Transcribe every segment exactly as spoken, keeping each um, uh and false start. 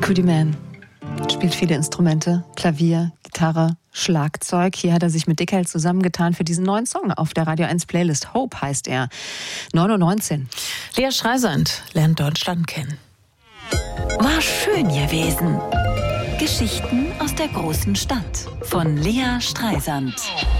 Cootie Man spielt viele Instrumente, Klavier, Gitarre, Schlagzeug. Hier hat er sich mit Dickheld zusammengetan für diesen neuen Song auf der Radio eins Playlist. Hope heißt er. neun Uhr neunzehn. Lea Streisand lernt Deutschland kennen. War schön gewesen. Geschichten aus der großen Stadt von Lea Streisand.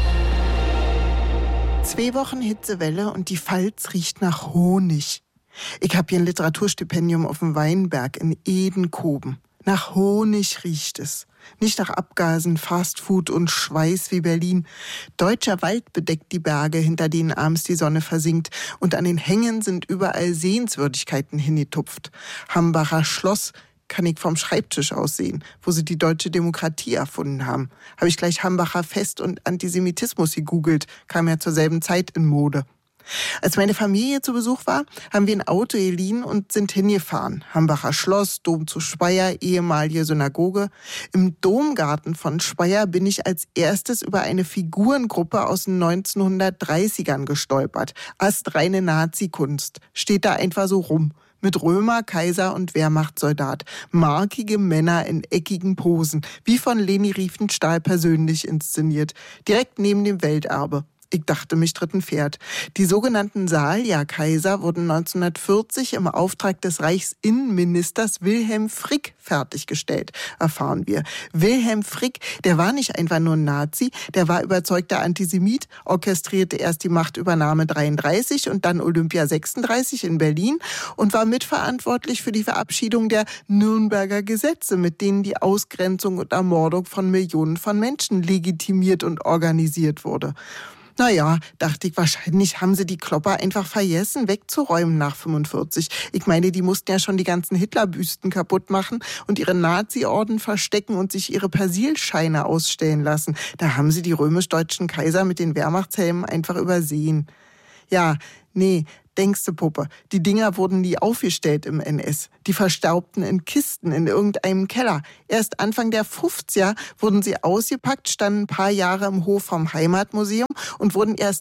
Zwei Wochen Hitzewelle und die Pfalz riecht nach Honig. Ich hab hier ein Literaturstipendium auf dem Weinberg in Edenkoben. Nach Honig riecht es. Nicht nach Abgasen, Fastfood und Schweiß wie Berlin. Deutscher Wald bedeckt die Berge, hinter denen abends die Sonne versinkt. Und an den Hängen sind überall Sehenswürdigkeiten hingetupft. Hambacher Schloss kann ich vom Schreibtisch aus sehen, wo sie die deutsche Demokratie erfunden haben. Habe ich gleich Hambacher Fest und Antisemitismus gegoogelt, kam ja zur selben Zeit in Mode. Als meine Familie zu Besuch war, haben wir ein Auto geliehen und sind hingefahren. Hambacher Schloss, Dom zu Speyer, ehemalige Synagoge. Im Domgarten von Speyer bin ich als erstes über eine Figurengruppe aus den neunzehnhundertdreißigern gestolpert. Astreine Nazi-Kunst. Steht da einfach so rum. Mit Römer, Kaiser und Wehrmachtssoldat. Markige Männer in eckigen Posen. Wie von Leni Riefenstahl persönlich inszeniert. Direkt neben dem Welterbe. Ich dachte, mich tritt ein Pferd. Die sogenannten Salja-Kaiser wurden neunzehnhundertvierzig im Auftrag des Reichsinnenministers Wilhelm Frick fertiggestellt, erfahren wir. Wilhelm Frick, der war nicht einfach nur ein Nazi, der war überzeugter Antisemit, orchestrierte erst die Machtübernahme dreiunddreißig und dann Olympia sechsunddreißig in Berlin und war mitverantwortlich für die Verabschiedung der Nürnberger Gesetze, mit denen die Ausgrenzung und Ermordung von Millionen von Menschen legitimiert und organisiert wurde. Naja, dachte ich, wahrscheinlich haben sie die Klopper einfach vergessen, wegzuräumen nach fünfundvierzig. Ich meine, die mussten ja schon die ganzen Hitlerbüsten kaputt machen und ihre Nazi-Orden verstecken und sich ihre Persilscheine ausstellen lassen. Da haben sie die römisch-deutschen Kaiser mit den Wehrmachtshelmen einfach übersehen. Ja, nee, denkste Puppe, die Dinger wurden nie aufgestellt im N S. Die verstaubten in Kisten in irgendeinem Keller. Erst Anfang der fünfziger wurden sie ausgepackt, standen ein paar Jahre im Hof vom Heimatmuseum und wurden erst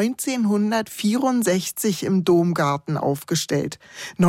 neunzehnhundertvierundsechzig im Domgarten aufgestellt.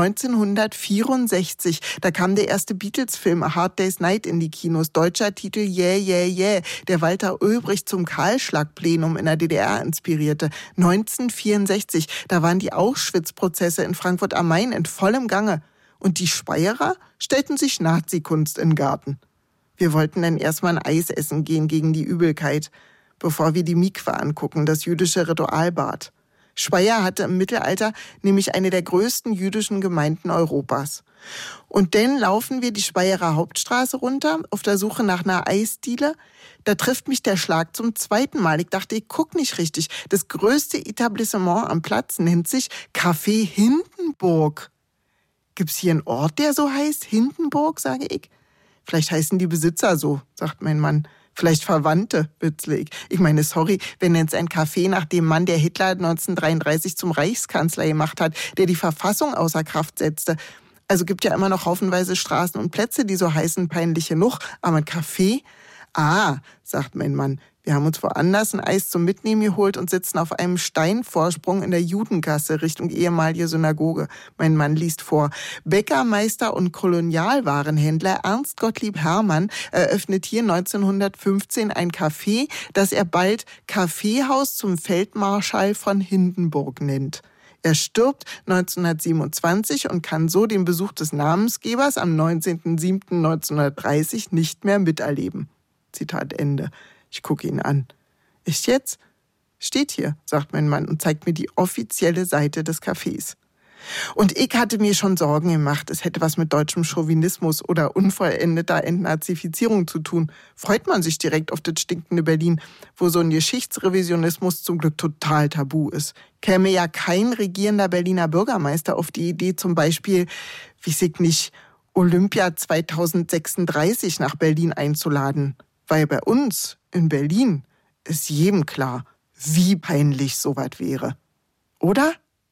neunzehnhundertvierundsechzig, da kam der erste Beatles-Film A Hard Day's Night in die Kinos. Deutscher Titel Yeah, Yeah, Yeah, der Walter Ulbricht zum Kahlschlag-Plenum in der D D R inspirierte. neunzehnhundertvierundsechzig, da waren die Auschwitz-Prozesse in Frankfurt am Main in vollem Gange. Und die Speyerer stellten sich Nazi-Kunst in den Garten. Wir wollten dann erstmal ein Eis essen gehen gegen die Übelkeit, bevor wir die Mikwe angucken, das jüdische Ritualbad. Speyer hatte im Mittelalter nämlich eine der größten jüdischen Gemeinden Europas. Und dann laufen wir die Speyerer Hauptstraße runter, auf der Suche nach einer Eisdiele. Da trifft mich der Schlag zum zweiten Mal. Ich dachte, ich guck nicht richtig. Das größte Etablissement am Platz nennt sich Café Hindenburg. Gibt's hier einen Ort, der so heißt? Hindenburg, sage ich. Vielleicht heißen die Besitzer so, sagt mein Mann. Vielleicht Verwandte, witzle ich. Ich meine, sorry, wenn jetzt ein Café nach dem Mann, der Hitler neunzehnhundertdreiunddreißig zum Reichskanzler gemacht hat, der die Verfassung außer Kraft setzte. Also gibt ja immer noch haufenweise Straßen und Plätze, die so heißen, peinlich genug. Aber ein Café? Ah, sagt mein Mann. Wir haben uns woanders ein Eis zum Mitnehmen geholt und sitzen auf einem Steinvorsprung in der Judengasse Richtung ehemalige Synagoge. Mein Mann liest vor. Bäckermeister und Kolonialwarenhändler Ernst Gottlieb Hermann eröffnet hier neunzehnhundertfünfzehn ein Café, das er bald Kaffeehaus zum Feldmarschall von Hindenburg nennt. Er stirbt neunzehnhundertsiebenundzwanzig und kann so den Besuch des Namensgebers am neunzehnten siebten neunzehnhundertdreißig nicht mehr miterleben. Zitat Ende. Ich gucke ihn an. Echt jetzt? Steht hier, sagt mein Mann und zeigt mir die offizielle Seite des Cafés. Und ich hatte mir schon Sorgen gemacht, es hätte was mit deutschem Chauvinismus oder unvollendeter Entnazifizierung zu tun. Freut man sich direkt auf das stinkende Berlin, wo so ein Geschichtsrevisionismus zum Glück total tabu ist. Käme ja kein regierender Berliner Bürgermeister auf die Idee, zum Beispiel, weiß ich nicht, Olympia zweitausendsechsunddreißig nach Berlin einzuladen. Weil bei uns in Berlin ist jedem klar, wie peinlich sowas wäre. Oder?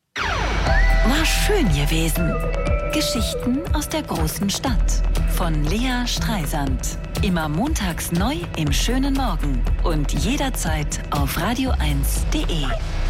War schön gewesen. Geschichten aus der großen Stadt von Lea Streisand. Immer montags neu im schönen Morgen und jederzeit auf radio eins punkt de.